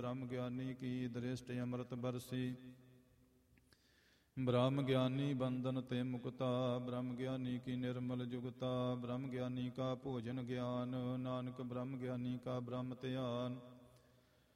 ਬ੍ਰਹਮ ਗਿਆਨੀ ਕੀ ਦ੍ਰਿਸ਼ਟ ਅੰਮ੍ਰਿਤ ਬਰਸੀ। ਬ੍ਰਹਮ ਗਿਆਨੀ ਬੰਧਨ ਤੇ ਮੁਕਤਾ, ਬ੍ਰਹਮ ਗਿਆਨੀ ਕੀ ਨਿਰਮਲ ਜੁਗਤਾ। ਬ੍ਰਹਮ ਗਿਆਨੀ ਕਾ ਭੋਜਨ ਗਿਆਨ, ਨਾਨਕ ਬ੍ਰਹਮ ਗਿਆਨੀ ਕਾ ਬ੍ਰਹਮ ਧਿਆਨ।